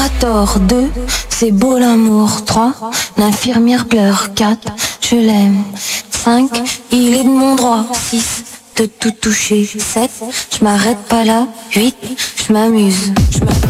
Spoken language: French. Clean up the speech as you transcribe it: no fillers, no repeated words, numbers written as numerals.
tort. 2, c'est beau l'amour. 3, l'infirmière pleure. 4, je l'aime. 5, il est de mon droit. 6, de tout toucher. 7, je m'arrête pas là. 8, je m'amuse.